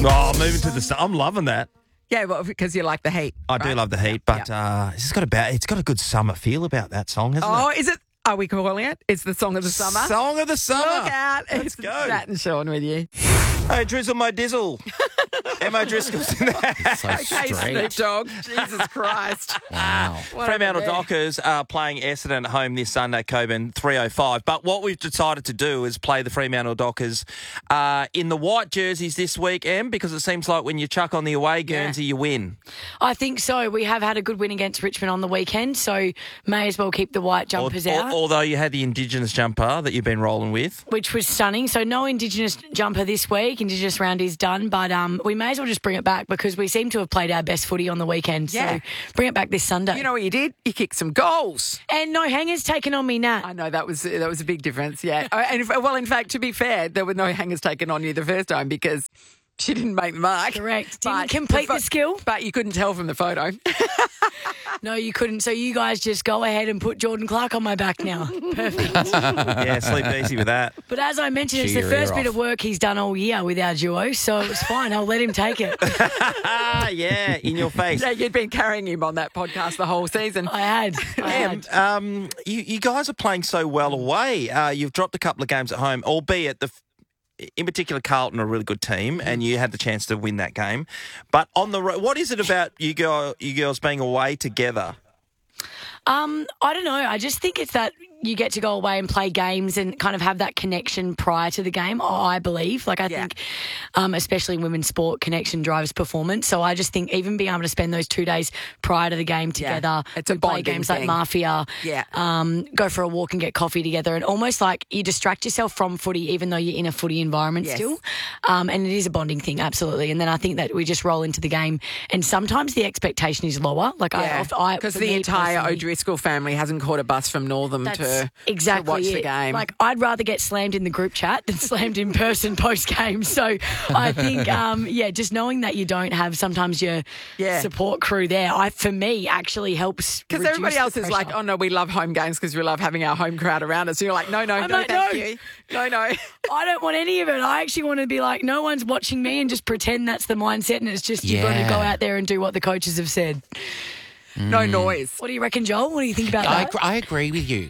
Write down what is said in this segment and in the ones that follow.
Oh, moving to the sun. I'm loving that. Yeah, well, because you like the heat. I do love the heat, but it's got a good summer feel about that song, hasn't it? Oh, is it? Are we calling it? It's the song of the summer. Song of the summer. Look out. Let's go. Matt and Sean with you. Hey, drizzle my dizzle. Emma Driscoll's in there. So Okay, Snoop straight. Dogg. Jesus Christ. Wow. Fremantle Dockers are playing Essendon at home this Sunday, Coburn, 3:05. But what we've decided to do is play the Fremantle Dockers in the white jerseys this week, Em, because it seems like when you chuck on the away Guernsey, you win. I think so. We have had a good win against Richmond on the weekend, so may as well keep the white jumpers out. Although you had the Indigenous jumper that you've been rolling with. Which was stunning. So no Indigenous jumper this week. Indigenous round is done, but we may as well just bring it back because we seem to have played our best footy on the weekend. Yeah. So bring it back this Sunday. You know what you did? You kicked some goals. And no hangers taken on me, Nat. I know that was a big difference. Yeah. In fact, to be fair, there were no hangers taken on you the first time because she didn't make the mark. Correct. But Didn't complete the skill. But you couldn't tell from the photo. No, you couldn't. So you guys just go ahead and put Jordan Clark on my back now. Perfect. Yeah, sleep easy with that. But as I mentioned, it's Chew the your first ear bit off. of work he's done all year with our duo, so it's fine. I'll let him take it. Yeah, in your face. Yeah, you'd been carrying him on that podcast the whole season. I had. You guys are playing so well away. You've dropped a couple of games at home, albeit in particular, Carlton are a really good team, and you had the chance to win that game. But on the road, what is it about you girls being away together? I don't know. I just think it's that you get to go away and play games and kind of have that connection prior to the game, I believe. Like, I think, especially in women's sport, connection drives performance. So I just think even being able to spend those 2 days prior to the game together, It's a we play bonding games thing. like Mafia, go for a walk and get coffee together, and almost like you distract yourself from footy even though you're in a footy environment still. And it is a bonding thing, absolutely. And then I think that we just roll into the game, and sometimes the expectation is lower. Like because for the me entire personally- O'Driscoll family hasn't caught a bus from Northam That's to exactly watch the it. game. Like, I'd rather get slammed in the group chat than slammed in person post game. So I think, just knowing that you don't have sometimes your support crew there, for me, actually helps. Because reduce everybody the else is pressure. like, oh no, we love home games because we love having our home crowd around us. And you're like, no, like, thank no. you. No. I don't want any of it. I actually want to be like, no one's watching me, and just pretend that's the mindset, and it's just you've got to go out there and do what the coaches have said. No noise. What do you reckon, Joel? What do you think about that? I agree with you.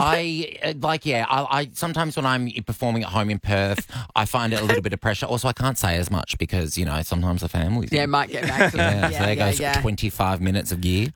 I sometimes when I'm performing at home in Perth, I find it a little bit of pressure. Also, I can't say as much because, sometimes the family's Yeah, might get back to Yeah, so there goes yeah. 25 minutes of gear.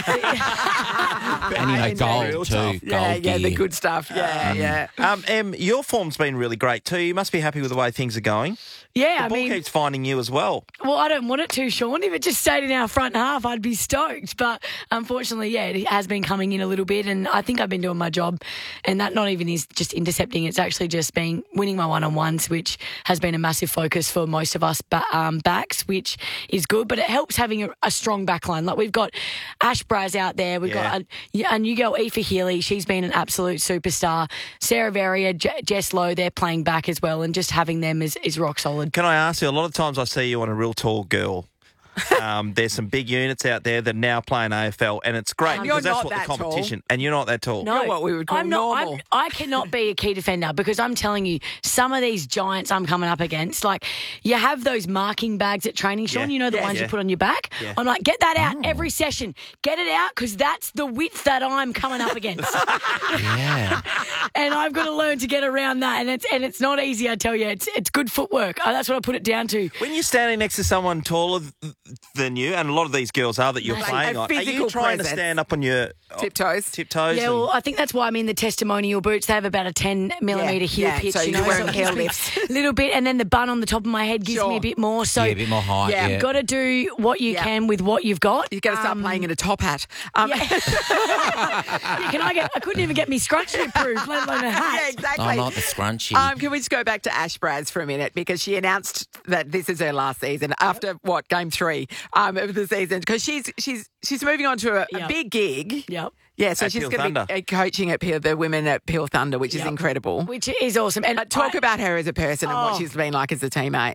And, gold too. Gold the gear. good stuff. Yeah. Em, your form's been really great too. You must be happy with the way things are going. Yeah, The ball keeps finding you as well. Well, I don't want it to, Sean. If it just stayed in our front half, I'd be stoked. But unfortunately, it has been coming in a little bit, and I think I've been doing my job. And that not even is just intercepting; it's actually just been winning my one-on-ones, which has been a massive focus for most of us backs, which is good. But it helps having a strong backline. Like, we've got Ash Braz out there, we've got a new girl, Aoife Healy. She's been an absolute superstar. Sarah Verrier, Jess Lowe, they're playing back as well, and just having them is rock solid. Can I ask you, a lot of times I see you on a real tall girl. There's some big units out there that are now playing AFL, and it's great You're because that's not what that the competition. And you're not that tall. No, You're what we would call normal. I cannot be a key defender because I'm telling you, some of these giants I'm coming up against, like, you have those marking bags at training, Sean, Yeah. the ones you put on your back. Yeah. I'm like, get that out every session. Get it out because that's the width that I'm coming up against. Yeah. And I've got to learn to get around that. And it's not easy, I tell you. It's good footwork. That's what I put it down to. When you're standing next to someone taller than you, and a lot of these girls are that you're Like playing a on, are you physical trying presence. to stand up on your Tiptoes. Tiptoes. Yeah, well, I think that's why I'm in the testimonial boots. They have about a 10 millimetre heel pitch, so you're wearing it heel gives me lifts. a little bit, and then the bun on the top of my head gives me a bit more. So Yeah, a bit more height. Yeah. Yeah. you've got to do what you can with what you've got. You've got to start playing in a top hat. I couldn't even get me scrunchie approved, let alone a hat. Yeah, exactly. Oh, not the scrunchie. Can we just go back to Ash Braz for a minute because she announced that this is her last season after game 3 of the season because she's moving on to a big gig. Yep. Yeah, so at she's Peel going to Thunder. be coaching at the women at Peel Thunder, which is incredible. Which is awesome. And But talk about her as a person and what Oh. she's been like as a teammate.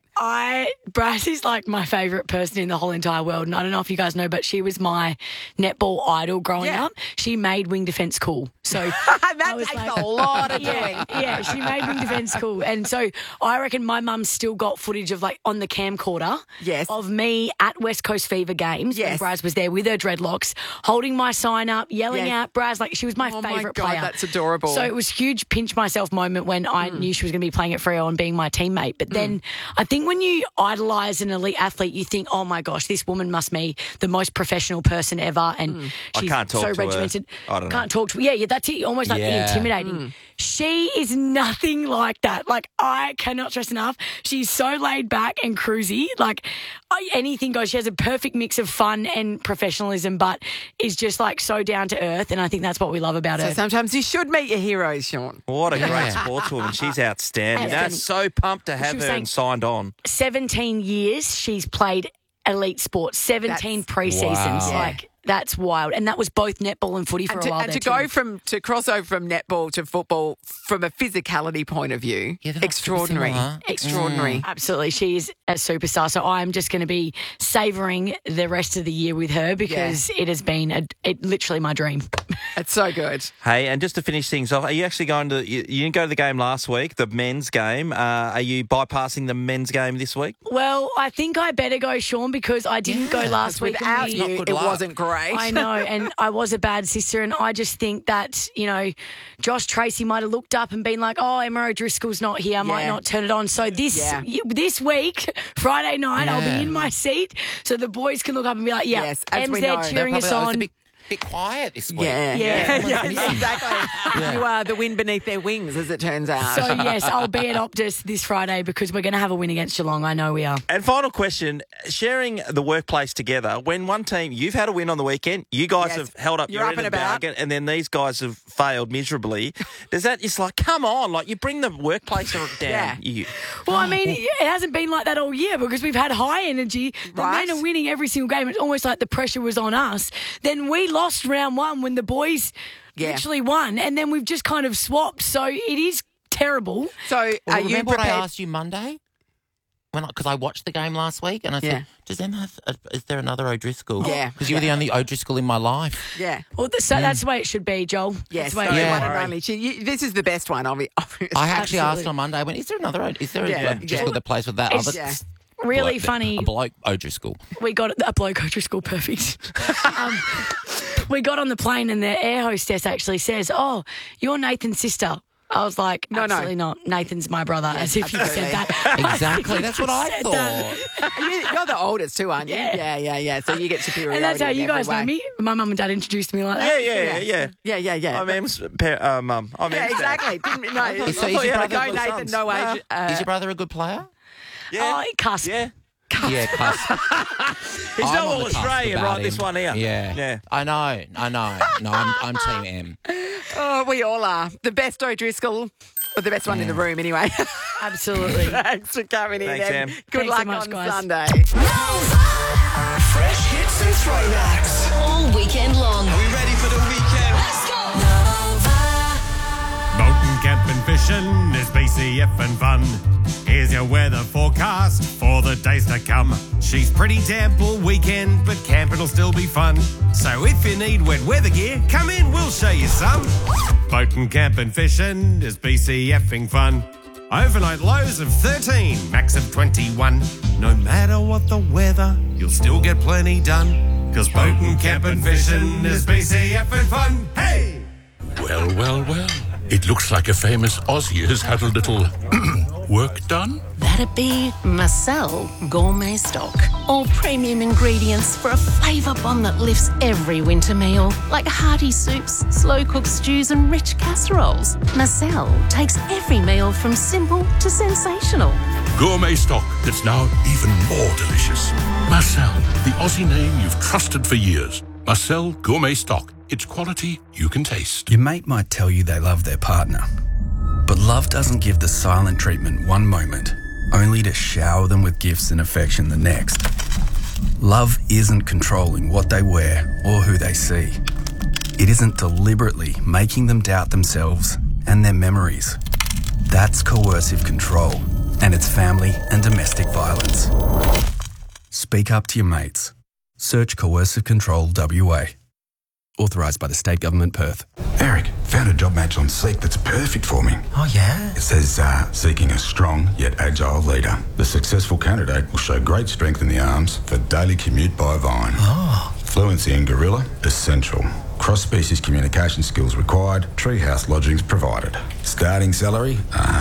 Braz is like my favourite person in the whole entire world. And I don't know if you guys know, but she was my netball idol growing Yeah. up. She made wing defence cool. So I That was takes like- a lot of doing. yeah, she made wing defence cool. And so I reckon my mum's still got footage of like on the camcorder Yes. of me at West Coast Fever games Yes. when Braz was there with her dreadlocks, holding my sign up, yelling Yes. out Braz. Like she was my Oh my favourite God, player. that's adorable. So it was huge pinch myself moment when I knew she was going to be playing at Freo and being my teammate. But then I think when you idolise an elite athlete, you think, oh my gosh, this woman must be the most professional person ever. And I she's can't talk so to her. regimented. I don't know. Can't talk to her. Yeah, that's it. Almost like Yeah. intimidating. She is nothing like that. Like, I cannot stress enough. She's so laid back and cruisy. Like, anything goes. She has a perfect mix of fun and professionalism, but is just like so down to earth. And I think that's what we love about So her. sometimes you should meet your heroes, Sean. What a great sportswoman. She's outstanding. Outstanding. That's so pumped to have was her saying- and signed on. 17 years she's played elite sports, 17 That's- pre-seasons. Wow. Like, that's wild. And that was both netball and footy for And a while to there go too. to cross over from netball to football from a physicality point of view, Yeah, they're not extraordinary. similar. Extraordinary. Absolutely. She is a superstar. So I'm just going to be savouring the rest of the year with her because it has been literally my dream. It's so good. Hey, and just to finish things off, are you actually going to, you didn't go to the game last week, the men's game. Are you bypassing the men's game this week? Well, I think I better go, Sean, because I didn't go last week. and Without we- you, good it luck. wasn't great. I know, and I was a bad sister, and I just think that, you know, Josh Tracy might have looked up and been like, oh, Emma O'Driscoll's not here, I might Yeah. not turn it on. So this week, Friday night, I'll be in my seat so the boys can look up and be like, yeah, Yes, as Em's we there know. cheering us Probably, on. it's a bit quiet this week. Yeah, Yeah. exactly. You are the wind beneath their wings, as it turns out. So, yes, I'll be at Optus this Friday because we're going to have a win against Geelong. I know we are. And final question, sharing the workplace together, when one team, you've had a win on the weekend, you guys Yes. have held up You're your up end of and the about. bargain, and then these guys have failed miserably. Does that, it's like, come on, like you bring the workplace down. Yeah. You, Well, I mean, it hasn't been like that all year because we've had high energy. The Right. men are winning every single game. It's almost like the pressure was on us. Then we lost round one when the boys literally won, and then we've just kind of swapped. So it is terrible. So Well, are you remember what I prepared? asked you Monday? Because I watched the game last week and I said, "Does Emma is there another O'Driscoll?" Yeah. Because you were the only O'Driscoll in my life. Yeah. Well, so that's the way it should be, Joel. Yes, That's the way so it the should one be. and only. This is the best one, obviously. I actually asked Absolutely. on Monday, I went, "Is there another? Is there Yeah, a O'Driscoll yeah. that plays with that It's- other?" Yeah. Really bloke, funny. A bloke O'Driscoll. We got a bloke O'Driscoll, perfect. We got on the plane and the air hostess actually says, "Oh, you're Nathan's sister." I was like, No. absolutely not. Nathan's my brother, as if you said that. Exactly. That's what I Said thought. that. You're the oldest too, aren't you? Yeah. Yeah. So you get superiority. And that's how in you every guys know way. me. My mum and dad introduced me like that. yeah. I'm Em's mum. I'm Yeah, Em's dad. exactly. Didn't, no, So is I your thought you had to brother go, got Nathan. sons? No Nah. age. Is your brother a good player? Yeah. Oh, cusp. Yeah. Yeah, cuz. He's I'm not on all the cusp Australian, about right? This him. one here. Yeah. Yeah. I know. No, I'm Team M. Oh, we all are. The best O'Driscoll, or the best one in the room anyway. Absolutely. Thanks for coming in, Thanks, Em. Em. Good Thanks luck so much, on guys. Sunday. Fresh hits and throwbacks. All weekend long. Are we ready for the weekend? Let's go. Boating, camping, fishing is BCF and fun. Here's your weather forecast for the days to come. She's pretty damp all weekend, but camping will still be fun. So if you need wet weather gear, come in, we'll show you some. Boating, camping, fishing is BCFing fun. Overnight lows of 13, max of 21. No matter what the weather, you'll still get plenty done. 'Cause boating, camping, fishing is BCFing fun. Hey! Well. It looks like a famous Aussie has had a little work done. That'd be Marcel Gourmet Stock. All premium ingredients for a flavour bomb that lifts every winter meal. Like hearty soups, slow-cooked stews and rich casseroles. Marcel takes every meal from simple to sensational. Gourmet stock that's now even more delicious. Marcel, the Aussie name you've trusted for years. Marcel Gourmet stock. It's quality you can taste. Your mate might tell you they love their partner, but love doesn't give the silent treatment one moment, only to shower them with gifts and affection the next. Love isn't controlling what they wear or who they see. it isn't deliberately making them doubt themselves and their memories. That's coercive control, and it's family and domestic violence. Speak up to your mates. Search Coercive Control WA. Authorised by the State Government, Perth. Eric, found a job match on Seek that's perfect for me. Oh, yeah? It says, seeking a strong yet agile leader. The successful candidate will show great strength in the arms for daily commute by Vine. Oh. Fluency in Gorilla, essential. Cross-species communication skills required. Treehouse lodgings provided. Starting salary,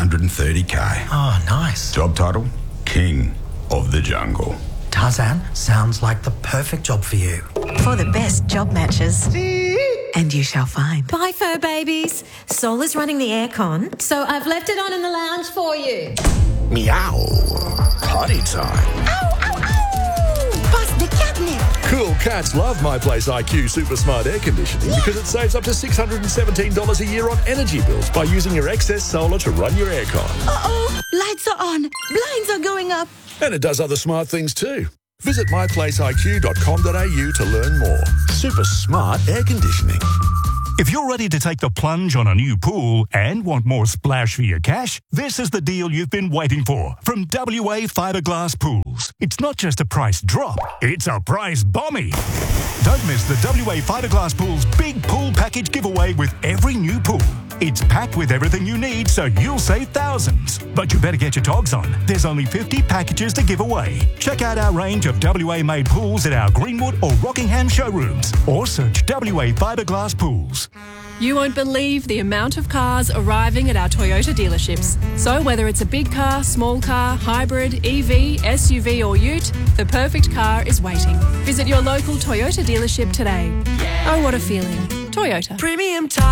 $130K. Oh, nice. Job title, King of the Jungle. Tarzan, sounds like the perfect job for you. For the best job matches. And you shall find. Bye, fur babies. Sol is running the aircon, so I've left it on in the lounge for you. Meow. Potty time. Ow, ow, ow! Bust the catnip. Cool cats love My Place IQ Super Smart Air Conditioning because it saves up to $617 a year on energy bills by using your excess solar to run your aircon. Uh-oh, lights are on, blinds are going up. And it does other smart things too. Visit myplaceiq.com.au to learn more. Super smart air conditioning. If you're ready to take the plunge on a new pool and want more splash for your cash, this is the deal you've been waiting for from WA Fiberglass Pools. It's not just a price drop, it's a price bombie. Don't miss the WA Fiberglass Pools big pool package giveaway with every new pool. It's packed with everything you need, so you'll save thousands. But you better get your togs on. There's only 50 packages to give away. Check out our range of WA-made pools at our Greenwood or Rockingham showrooms, or search WA Fiberglass Pools. You won't believe the amount of cars arriving at our Toyota dealerships. So whether it's a big car, small car, hybrid, EV, SUV or ute, the perfect car is waiting. Visit your local Toyota dealership today. Oh, what a feeling. Toyota. Premium time.